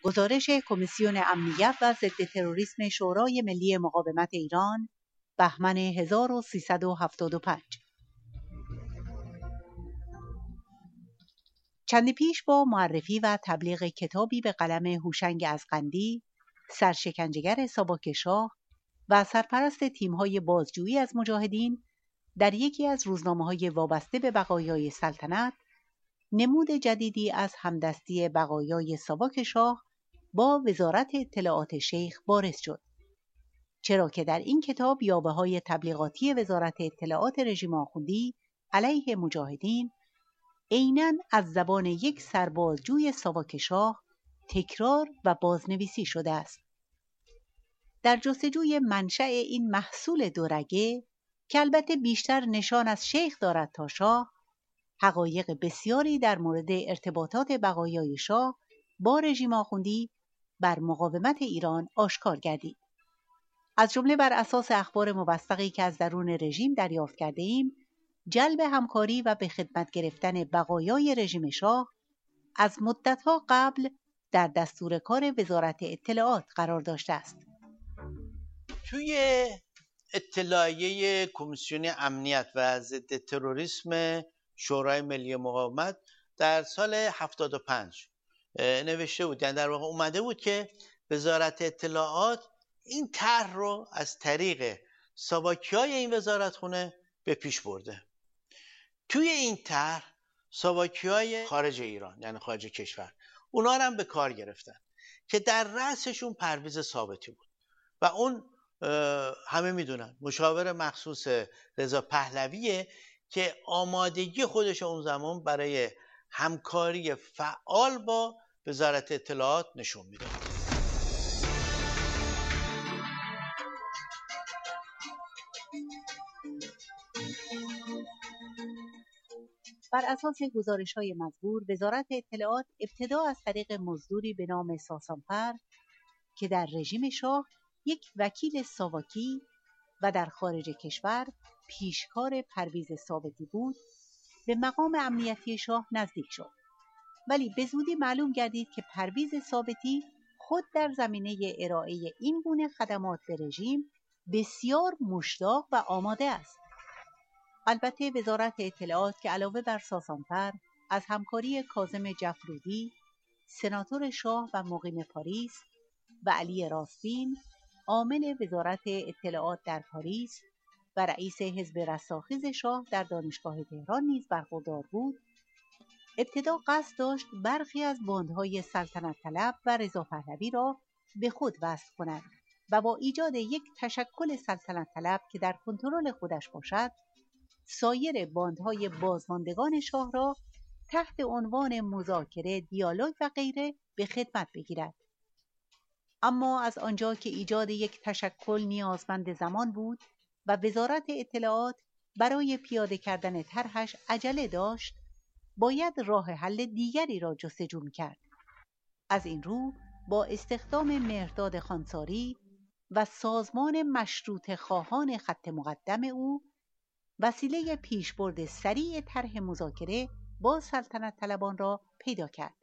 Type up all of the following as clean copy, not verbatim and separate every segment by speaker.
Speaker 1: گزارش کمیسیون امنیت و ضد تروریسم شورای ملی مقاومت ایران بهمن 1375. چندی پیش با معرفی و تبلیغ کتابی به قلم هوشنگ ازقندی، سرشکنجهگر ساواک شاه و سرپرست تیم‌های بازجویی از مجاهدین، در یکی از روزنامه‌های وابسته به بقایای سلطنت، نمود جدیدی از همدستی بقایای ساواک شاه با وزارت اطلاعات شیخ بارز شد. چرا که در این کتاب یاوه‌های تبلیغاتی وزارت اطلاعات رژیم آخوندی علیه مجاهدین عیناً از زبان یک سربازجوی ساواک شاه تکرار و بازنویسی شده است. در جستجوی منشأ این محصول دورگه که البته بیشتر نشان از شیخ دارد تا شاه، حقایق بسیاری در مورد ارتباطات بقایای شاه با رژیم آخوندی بر مقاومت ایران آشکار گردید. از جمله بر اساس اخبار موثقی که از درون رژیم دریافت کرده ایم، جلب همکاری و به خدمت گرفتن بقایای رژیم شاه از مدتها قبل در دستور کار وزارت اطلاعات قرار داشته است.
Speaker 2: توی اطلاعیه کمیسیون امنیت و ضد تروریسم شورای ملی مقاومت در سال 75 نوشته بود، یعنی در واقع اومده بود که وزارت اطلاعات این طرح رو از طریق ساواکیای این وزارتخونه به پیش برده. توی این طرح ساواکیای خارج ایران، یعنی خارج کشور، اونا رو هم به کار گرفتن که در رأسشون پرویز ثابتی بود و اون همه میدونن مشاور مخصوص رضا پهلویه که آمادگی خودش اون زمان برای همکاری فعال با وزارت اطلاعات نشون میده.
Speaker 1: بر اساس گزارش‌های مزبور، وزارت اطلاعات ابتدا از طریق مزدوری به نام ساسانفر که در رژیم شاه یک وکیل ساواکی و در خارج کشور پیشکار پرویز ثابتی بود، به مقام امنیتی شاه نزدیک شد. ولی به زودی معلوم گردید که پرویز ثابتی خود در زمینه ارائه این گونه خدمات به رژیم بسیار مشتاق و آماده است. البته وزارت اطلاعات که علاوه بر ساسانفر از همکاری کاظم جفرودی، سناتور شاه و مقیم پاریس، و علی راستین، عامل وزارت اطلاعات در پاریس و رئیس حزب رستاخیز شاه در دانشگاه تهران نیز برخوردار بود، ابتدا قصد داشت برخی از باندهای سلطنت طلب و رضا پهلوی را به خود وصل کند و با ایجاد یک تشکل سلطنت طلب که در کنترل خودش باشد، سایر باندهای بازماندگان شاه را تحت عنوان مذاکره، دیالوگ و غیره به خدمت بگیرد. اما از آنجا که ایجاد یک تشکل نیازمند زمان بود و وزارت اطلاعات برای پیاده کردن طرحش عجله داشت، باید راه حل دیگری را جستجو کرد. از این رو با استخدام مهرداد خانساری و سازمان مشروطه خواهان خط مقدم او، وسیله پیشبرد سریع طرح مذاکره با سلطنت طلبان را پیدا کرد.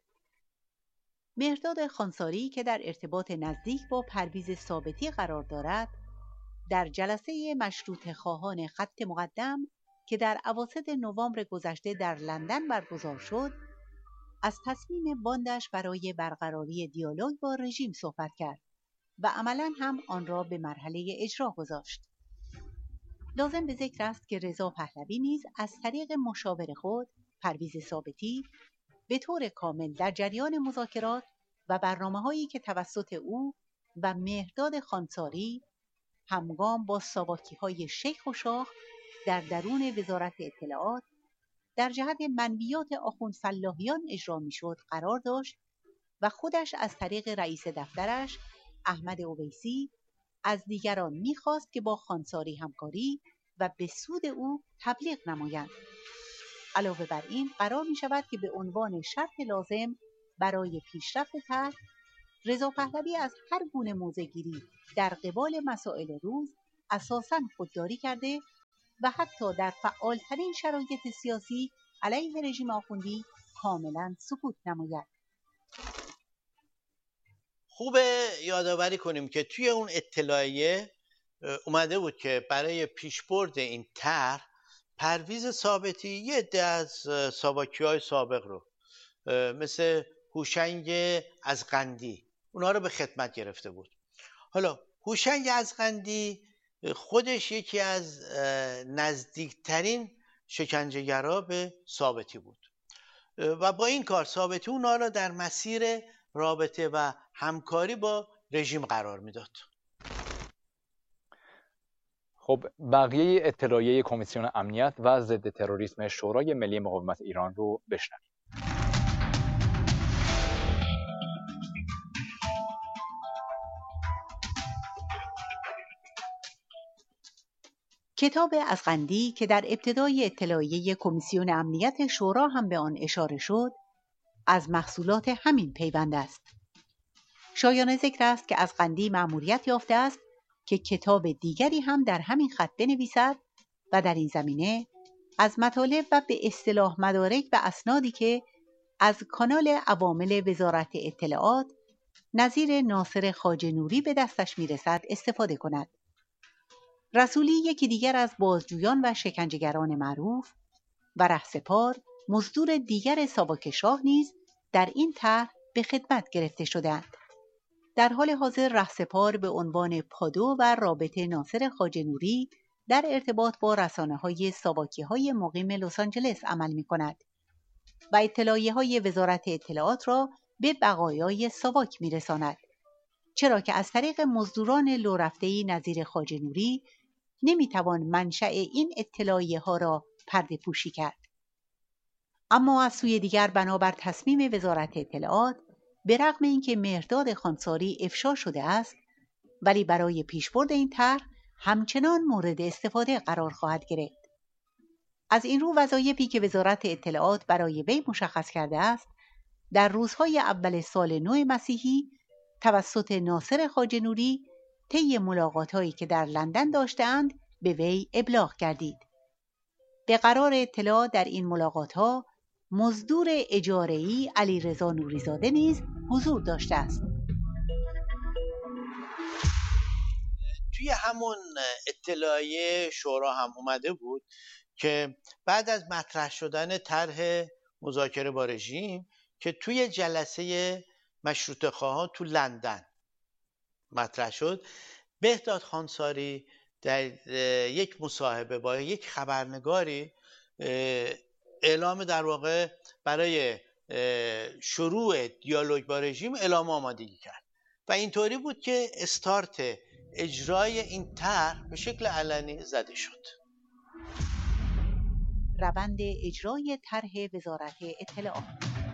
Speaker 1: مهرداد خانساری که در ارتباط نزدیک با پرویز ثابتی قرار دارد، در جلسه مشروطه خواهان خط مقدم که در اواسط نوامبر گذشته در لندن برگزار شد، از تصمیم باندش برای برقراری دیالوگ با رژیم صحبت کرد و عملاً هم آن را به مرحله اجرا گذاشت. لازم به ذکر است که رضا پهلوی نیز از طریق مشاور خود پرویز ثابتی به طور کامل در جریان مذاکرات و برنامه‌هایی که توسط او و مهرداد خانساری همگام با ساواکی‌های شیخ و شاه در درون وزارت اطلاعات در جهت منویات آخوند فلاحیان اجرا می‌شد قرار داشت و خودش از طریق رئیس دفترش احمد اویسی از دیگران می‌خواست که با خانساری همکاری و به سود او تبلیغ نمایند. علاوه بر این قرار می شود که به عنوان شرط لازم برای پیشرفت طرح، رضا پهلوی از هر گونه موضع‌گیری در قبال مسائل روز اساساً خودداری کرده و حتی در فعالترین شرایط سیاسی علیه رژیم آخوندی کاملاً سکوت نماید.
Speaker 2: خوبه یادآوری کنیم که توی اون اطلاعیه اومده بود که برای پیشبرد این طرح پرویز ثابتی یه عده از ساواکی‌های سابق رو مثل هوشنگ ازغندی اونها رو به خدمت گرفته بود. حالا هوشنگ ازغندی خودش یکی از نزدیکترین شکنجهگرا به ثابتی بود و با این کار ثابتی اونها را در مسیر رابطه و همکاری با رژیم قرار میداد.
Speaker 3: خب بقیه اطلاعیه کمیسیون امنیت و ضد تروریسم شورای ملی مقاومت ایران رو بشنویم.
Speaker 1: کتاب ازغندی که در ابتدای اطلاعیه کمیسیون امنیت شورا هم به آن اشاره شد، از محصولات همین پیوند است. شایان ذکر است که ازغندی مأموریت یافته است که کتاب دیگری هم در همین خط بنویسد و در این زمینه از مطالب و به اصطلاح مدارک و اسنادی که از کانال عوامل وزارت اطلاعات نظیر ناصر خواجه نوری به دستش میرسد استفاده کند. رسولی یکی دیگر از بازجویان و شکنجهگران معروف و رهسپار مزدور دیگر ساواک شاه نیز در این طرح به خدمت گرفته شدند. در حال حاضر رهسپار به عنوان پادو و رابط ناصر خواجه نوری در ارتباط با رسانه‌های ساواکی‌های مقیم لس آنجلس عمل می‌کند و اطلاعیه‌های وزارت اطلاعات را به بقایای ساواک می‌رساند، چرا که از طریق مزدوران لورفته‌ای نظیر خواجه نوری نمی‌توان منشأ این اطلاعیه‌ها را پرده پوشی کرد. اما از سوی دیگر بنابر تصمیم وزارت اطلاعات به رغم اینکه مهرداد خانساری افشا شده است، ولی برای پیشبرد این طرح همچنان مورد استفاده قرار خواهد گرفت. از این رو وظایفی که وزارت اطلاعات برای وی مشخص کرده است، در روزهای اول سال نو مسیحی توسط ناصر خواجه نوری طی ملاقات‌هایی که در لندن داشته‌اند به وی ابلاغ گردید. به قرار اطلاع در این ملاقات‌ها مزدور اجاره‌ای علیرضا نوریزاده نیز حضور داشته است.
Speaker 2: توی همون اطلاعیه شورا هم اومده بود که بعد از مطرح شدن طرح مذاکره با رژیم که توی جلسه مشروطه خواهان تو لندن مطرح شد، بهداد خانساری در یک مصاحبه با یک خبرنگاری اعلام در واقع برای شروع دیالوگ با رژیم اعلام آمادگی کرد و اینطوری بود که استارت اجرای این طرح به شکل علنی زده شد.
Speaker 1: روند اجرای طرح وزارت اطلاعات.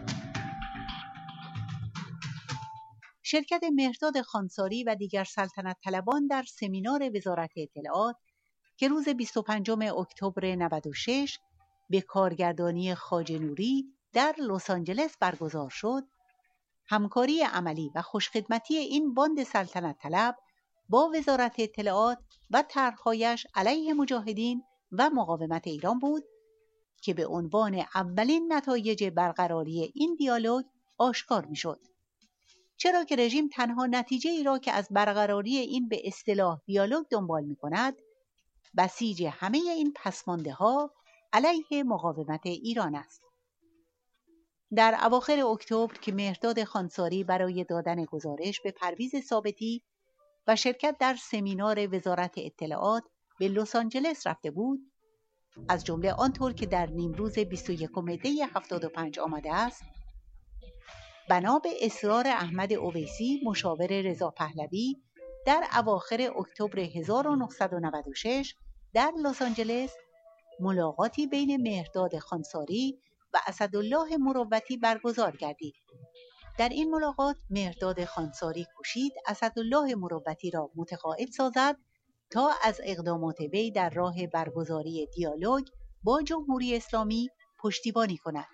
Speaker 1: شرکت مهرداد خانساری و دیگر سلطنت طلبان در سمینار وزارت اطلاعات که روز 25 اکتبر 96 به کارگردانی خواجه نوری در لس آنجلس برگزار شد، همکاری عملی و خوشخدمتی این باند سلطنت طلب با وزارت اطلاعات و طرح‌هایش علیه مجاهدین و مقاومت ایران بود که به عنوان اولین نتایج برقراری این دیالوگ آشکار می‌شد. چرا که رژیم تنها نتیجه ای را که از برقراری این به اصطلاح دیالوگ دنبال می‌کند، بسیج همه این پسمانده‌ها علیه مقاومت ایران است. در اواخر اکتبر که مهرداد خانساری برای دادن گزارش به پرویز ثابتی و شرکت در سمینار وزارت اطلاعات به لس آنجلس رفته بود، از جمله آنطور که در نیمروز 21 دی 75 آمده است، بنا به اصرار احمد اویسی مشاور رضا پهلوی در اواخر اکتبر 1996 در لس آنجلس ملاقاتی بین مهرداد خانساری و اسدالله مروتی برگزار گردید. در این ملاقات مهرداد خانساری کوشید اسدالله مروتی را متقاعد سازد تا از اقدامات وی در راه برگزاری دیالوگ با جمهوری اسلامی پشتیبانی کند.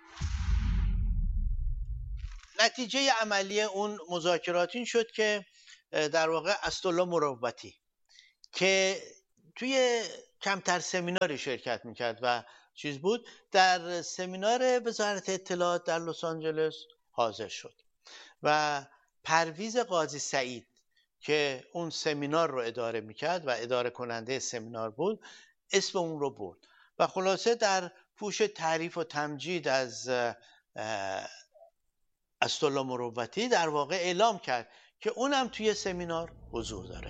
Speaker 2: نتیجه عملی اون مذاکرات این شد که در واقع اسدالله مروتی که توی کمتر سمیناری شرکت میکرد و چیز بود، در سمینار وزارت اطلاعات در لس آنجلس حاضر شد و پرویز قاضی سعید که اون سمینار رو اداره میکرد و اداره کننده سمینار بود، اسم اون رو برد و خلاصه در پوش تعریف و تمجید از اسدالله مروتی در واقع اعلام کرد که اونم توی سمینار حضور داره.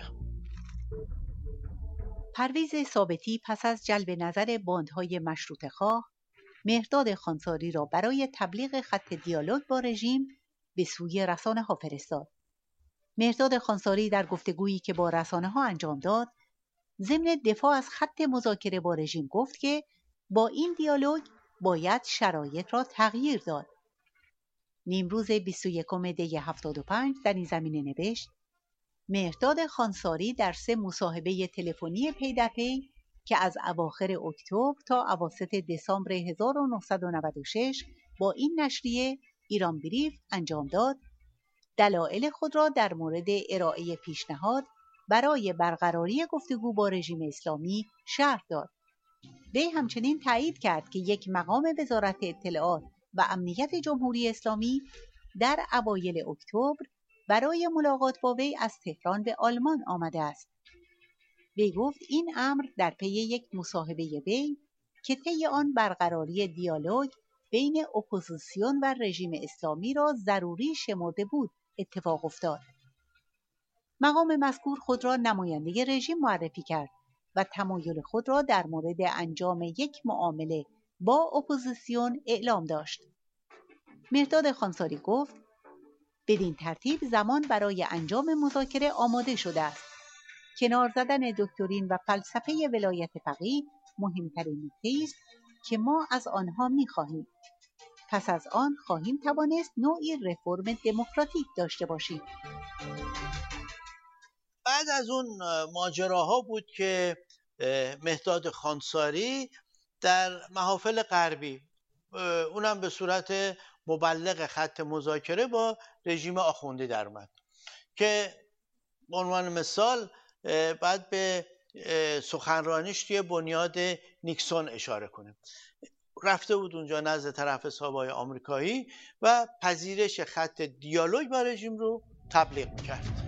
Speaker 1: پرویز ثابتی پس از جلب نظر باندهای مشروطه‌خواه، مهرداد خانساری را برای تبلیغ خط دیالوگ با رژیم به سوی رسانه‌ها فرستاد. مهرداد خانساری در گفتگویی که با رسانه‌ها انجام داد، ضمن دفاع از خط مذاکره با رژیم گفت که با این دیالوگ باید شرایط را تغییر داد. نیمروز 21 دی 75 در این زمینه نوشت: مهرداد خانساری در 3 مصاحبه تلفنی پی در پی که از اواخر اکتبر تا اواسط دسامبر 1996 با این نشریه ایران بریف انجام داد، دلایل خود را در مورد ارائه پیشنهاد برای برقراری گفتگو با رژیم اسلامی شرح داد. وی همچنین تایید کرد که یک مقام وزارت اطلاعات و امنیت جمهوری اسلامی در اوایل اکتبر برای ملاقات با وی از تهران به آلمان آمده است. وی گفت این امر در پی یک مصاحبه وی که طی آن برقراری دیالوگ بین اپوزیسیون و رژیم اسلامی را ضروری شمرده بود اتفاق افتاد. مقام مذکور خود را نماینده رژیم معرفی کرد و تمایل خود را در مورد انجام یک معامله با اپوزیسیون اعلام داشت. مهرداد خانساری گفت بدین ترتیب زمان برای انجام مذاکره آماده شده است. کنار زدن دکترین و فلسفه ولایت فقیه مهمترین نکته است که ما از آنها می‌خواهیم. پس از آن خواهیم توانست نوعی رفرم دموکراتیک داشته باشیم.
Speaker 2: بعد از اون ماجراها بود که مهرداد خانساری در محافل غربی، اونم به صورت مبلغ خط مذاکره با رژیم آخوندی در اومد که به عنوان مثال بعد به سخنرانیش توی بنیاد نیکسون اشاره کنیم. رفته بود اونجا نزد طرف حسابای آمریکایی و پذیرش خط دیالوگ با رژیم رو تبلیغ میکرد.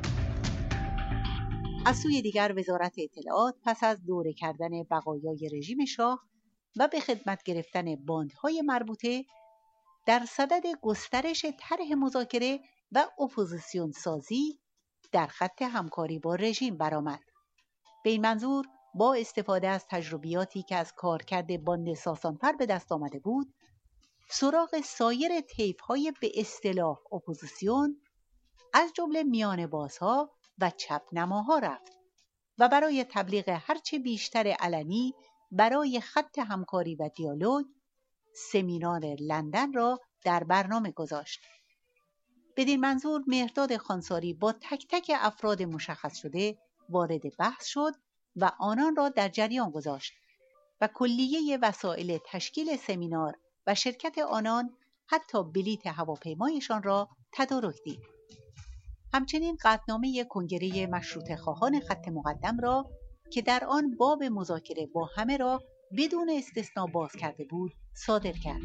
Speaker 1: از سوی دیگر وزارت اطلاعات پس از دوره کردن بقایای رژیم شاه و به خدمت گرفتن باندهای مربوطه در صدد گسترش طرح مذاکره و اپوزیسیون سازی در خط همکاری با رژیم برآمد. به این منظور با استفاده از تجربیاتی که از کارکرد باند ساسانفر به دست آمده بود، سراغ سایر طیف‌های به اصطلاح اپوزیسیون از جمله میانه بازها و چپ نماها رفت و برای تبلیغ هرچه بیشتر علنی برای خط همکاری و دیالوگ سمینار لندن را در برنامه گذاشت. بدین منظور مهرداد خانساری با تک تک افراد مشخص شده وارد بحث شد و آنان را در جریان گذاشت و کلیه وسایل تشکیل سمینار و شرکت آنان حتی بلیت هواپیمایشان را تدارک دید. همچنین قطعنامه کنگره مشروطه خواهان خط مقدم را که در آن باب مذاکره با همه را بدون استثنا باز کرده بود صادر کرد.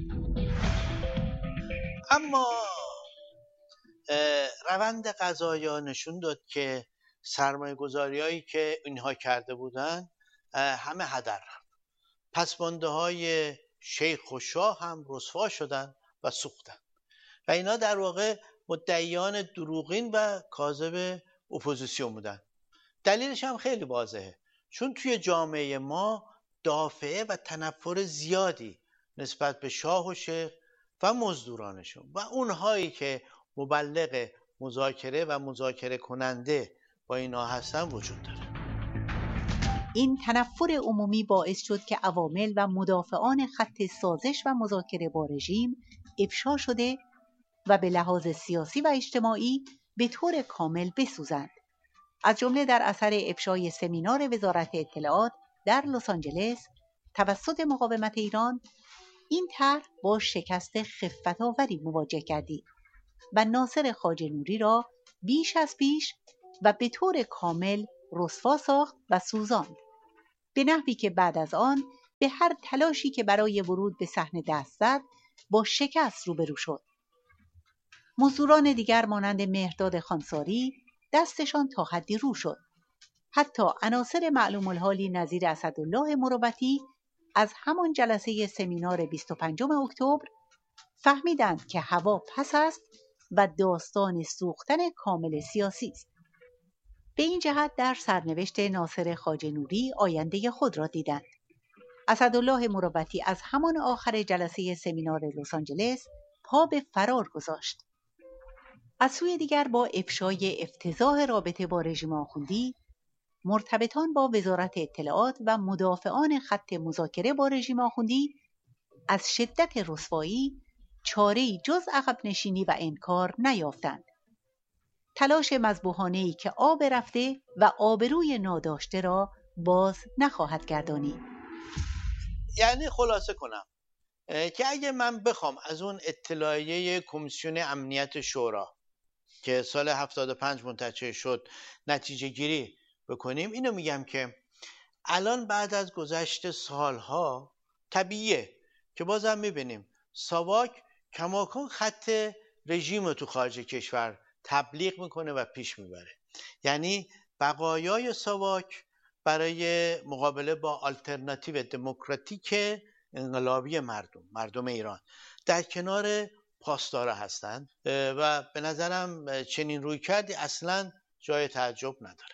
Speaker 2: اما روند قضایا نشون داد که سرمایه گذاری‌هایی که اینها کرده بودن همه هدر رفت. پسمانده های شیخ و شاه هم رسوا شدن و سوختن و اینا در واقع مدعیان دروغین و کاذب اپوزیسیون بودن. دلیلش هم خیلی واضحه، چون توی جامعه ما دافعه و تنفر زیادی نسبت به شاه و شیخ و مزدورانشون و اونهایی که مبلغ مذاکره و مذاکره کننده با اینا هستن وجود داره.
Speaker 1: این تنفر عمومی باعث شد که عوامل و مدافعان خط سازش و مذاکره با رژیم افشا شده و به لحاظ سیاسی و اجتماعی به طور کامل بسوزند. از جمله در اثر افشای سمینار وزارت اطلاعات در لس آنجلس توسط مقاومت ایران، این طرح با شکست خفت‌آوری مواجه گردید و ناصر خواجه نوری را بیش از پیش و به طور کامل رسوا ساخت و سوزاند، به نحوی که بعد از آن به هر تلاشی که برای ورود به صحنه دست زد با شکست روبرو شد. مزدوران دیگر مانند مهرداد خانساری دستشان تا حدی رو شد. حتی عناصر معلوم الحالی نظیر اسدالله مروتی از همان جلسه سمینار 25 اکتبر فهمیدند که هوا پس است و داستان سوختن کامل سیاسی است. به این جهت در سرنوشت ناصر خواجه نوری آینده خود را دیدند. اسدالله مروتی از همان آخر جلسه سمینار لس آنجلس پا به فرار گذاشت. از سوی دیگر با افشای افتضاح رابطه با رژیم آخوندی، مرتبطان با وزارت اطلاعات و مدافعان خط مذاکره با رژیم آخوندی از شدت رسوایی چاره‌ای جز عقب نشینی و انکار نیافتند. تلاش مذبوحانه‌ای که آب رفته و آبروی ناداشته را باز نخواهد گردانید.
Speaker 2: یعنی خلاصه کنم که اگه من بخوام از اون اطلاعیه کمیسیون امنیت شورا که سال 75 منتشر شد نتیجه گیری بکنیم، اینو میگم که الان بعد از گذشت سالها طبیعیه که بازم میبینیم ساواک کماکان خط رژیم رو تو خارج کشور تبلیغ میکنه و پیش میبره. یعنی بقایای ساواک برای مقابله با آلترناتیو دموکراتیک انقلابی مردم ایران در کنار پاسدارا هستند و به نظرم چنین روی کردی اصلا جای تعجب نداره.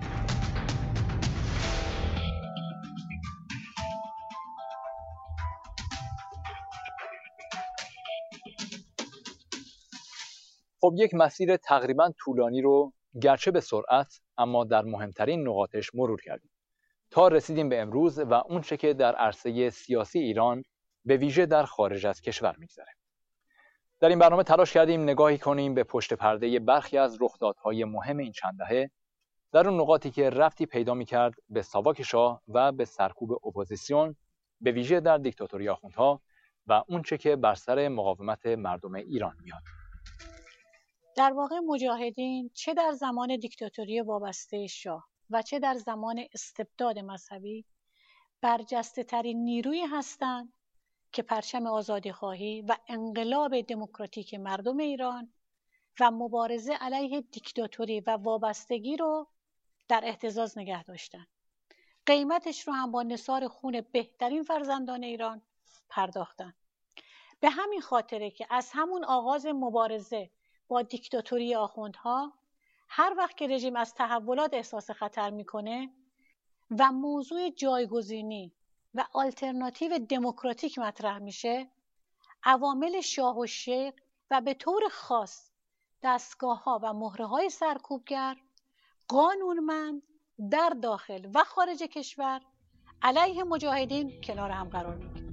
Speaker 3: خب یک مسیر تقریبا طولانی رو گرچه به سرعت اما در مهمترین نقاطش مرور کردیم تا رسیدیم به امروز و اونچه که در عرصه سیاسی ایران به ویژه در خارج از کشور میگذره. در این برنامه تلاش کردیم نگاهی کنیم به پشت پرده برخی از رخدادهای مهم این چند دهه در اون نقاطی که ربطی پیدا می‌کرد به ساواک شاه و به سرکوب اپوزیسیون به ویژه در دیکتاتوری آخوندها و اونچه که بر سر مقاومت مردم ایران میاد.
Speaker 4: در واقع مجاهدین چه در زمان دیکتاتوری وابسته شاه و چه در زمان استبداد مذهبی برجسته ترین نیروی هستند که پرچم آزادیخواهی و انقلاب دموکراتیک مردم ایران و مبارزه علیه دیکتاتوری و وابستگی رو در اهتزاز نگه داشتن. قیمتش رو هم با نثار خون بهترین فرزندان ایران پرداختن. به همین خاطره که از همون آغاز مبارزه با دیکتاتوری آخوندها هر وقت که رژیم از تحولات احساس خطر میکنه و موضوع جایگزینی و آلترناتیو دموکراتیک مطرح میشه، عوامل شاه و شیخ و به طور خاص دستگاه‌ها و مهره‌های سرکوبگر قانونمند در داخل و خارج کشور علیه مجاهدین کنار هم قرار میگیرن.